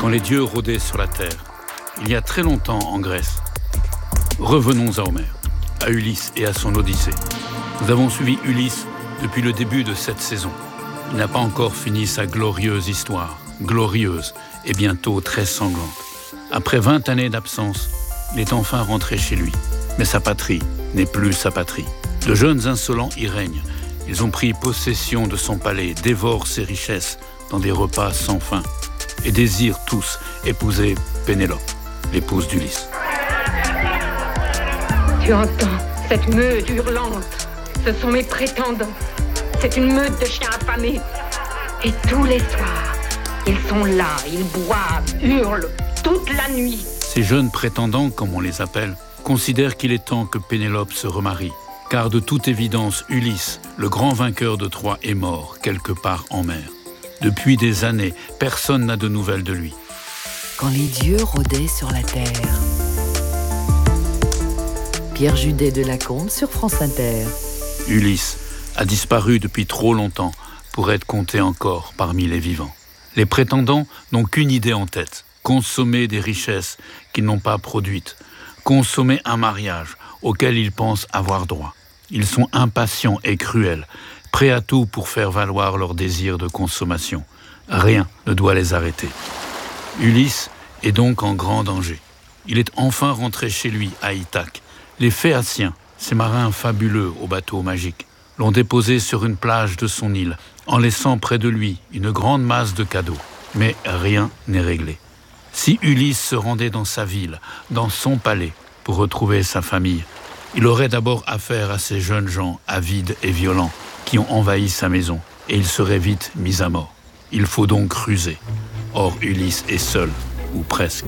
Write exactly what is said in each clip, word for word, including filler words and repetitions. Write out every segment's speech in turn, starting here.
quand les dieux rôdaient sur la terre, il y a très longtemps en Grèce. Revenons à Homère, à Ulysse et à son Odyssée. Nous avons suivi Ulysse depuis le début de cette saison. Il n'a pas encore fini sa glorieuse histoire, glorieuse et bientôt très sanglante. Après vingt années d'absence, il est enfin rentré chez lui. Mais sa patrie n'est plus sa patrie. De jeunes insolents y règnent. Ils ont pris possession de son palais, dévorent ses richesses dans des repas sans fin et désirent tous épouser Pénélope, l'épouse d'Ulysse. Tu entends cette meute hurlante? Ce sont mes prétendants. C'est une meute de chiens affamés. Et tous les soirs, ils sont là, ils boivent, hurlent, toute la nuit. Ces jeunes prétendants, comme on les appelle, considèrent qu'il est temps que Pénélope se remarie. Car de toute évidence, Ulysse, le grand vainqueur de Troie, est mort quelque part en mer. Depuis des années, personne n'a de nouvelles de lui. Quand les dieux rôdaient sur la terre. Pierre Judet de Lacombe sur France Inter. Ulysse a disparu depuis trop longtemps pour être compté encore parmi les vivants. Les prétendants n'ont qu'une idée en tête, consommer des richesses qu'ils n'ont pas produites, consommer un mariage auquel ils pensent avoir droit. Ils sont impatients et cruels, prêts à tout pour faire valoir leur désir de consommation. Rien ne doit les arrêter. Ulysse est donc en grand danger. Il est enfin rentré chez lui à Ithaque. Les Phéaciens, ces marins fabuleux au bateau magique, l'ont déposé sur une plage de son île, en laissant près de lui une grande masse de cadeaux. Mais rien n'est réglé. Si Ulysse se rendait dans sa ville, dans son palais, pour retrouver sa famille, il aurait d'abord affaire à ces jeunes gens avides et violents qui ont envahi sa maison, et il serait vite mis à mort. Il faut donc ruser. Or, Ulysse est seul, ou presque.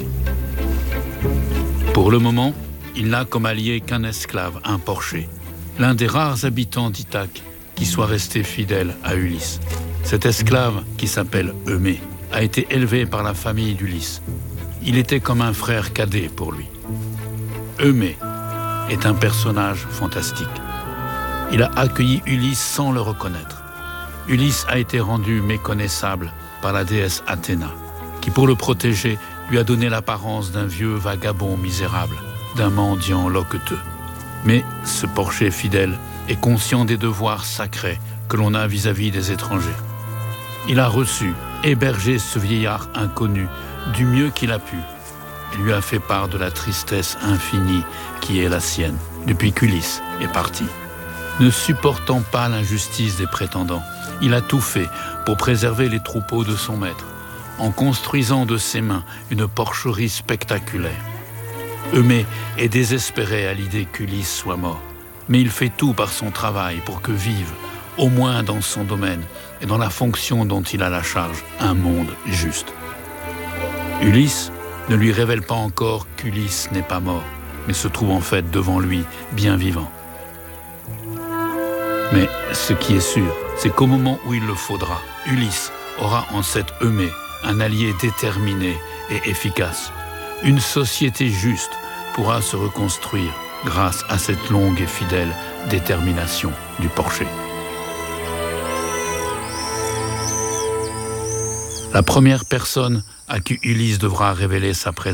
Pour le moment, il n'a comme allié qu'un esclave, un porcher, l'un des rares habitants d'Ithaque qui soit resté fidèle à Ulysse. Cet esclave, qui s'appelle Eumée, a été élevé par la famille d'Ulysse. Il était comme un frère cadet pour lui. Eumée est un personnage fantastique. Il a accueilli Ulysse sans le reconnaître. Ulysse a été rendu méconnaissable par la déesse Athéna, qui pour le protéger lui a donné l'apparence d'un vieux vagabond misérable, d'un mendiant loqueteux. Mais ce porcher fidèle est conscient des devoirs sacrés que l'on a vis-à-vis des étrangers. Il a reçu, hébergé ce vieillard inconnu du mieux qu'il a pu. Il lui a fait part de la tristesse infinie qui est la sienne depuis qu'Ulysse est parti. Ne supportant pas l'injustice des prétendants, il a tout fait pour préserver les troupeaux de son maître, en construisant de ses mains une porcherie spectaculaire. Eumée est désespéré à l'idée qu'Ulysse soit mort, mais il fait tout par son travail pour que vive, au moins dans son domaine et dans la fonction dont il a la charge, un monde juste. Ulysse ne lui révèle pas encore qu'Ulysse n'est pas mort, mais se trouve en fait devant lui, bien vivant. Mais ce qui est sûr, c'est qu'au moment où il le faudra, Ulysse aura en cette Eumée un allié déterminé et efficace. Une société juste pourra se reconstruire grâce à cette longue et fidèle détermination du porcher. La première personne à qui Ulysse devra révéler sa présence